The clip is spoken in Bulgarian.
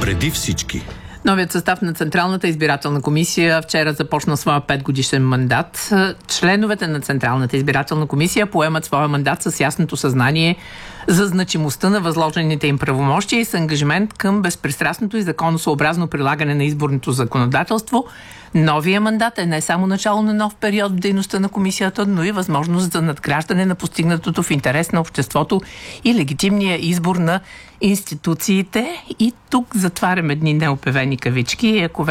Преди всички. Новият състав на Централната избирателна комисия вчера започна своя 5-годишен мандат. Членовете на Централната избирателна комисия поемат своя мандат с ясното съзнание за значимостта на възложените им правомощия и с ангажимент към безпристрастното и законосъобразно прилагане на изборното законодателство. Новия мандат е не само начало на нов период в дейността на комисията, но и възможност за надграждане на постигнатото в интерес на обществото и легитимния избор на институциите. И тук затварям едни неопевени кавички. Ако